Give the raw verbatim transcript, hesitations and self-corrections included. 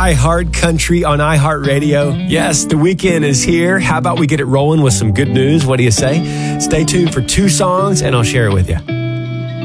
iHeart Country on iHeartRadio. Yes, the weekend is here. How about we get it rolling with some good news? What do you say? Stay tuned for two songs and I'll share it with you.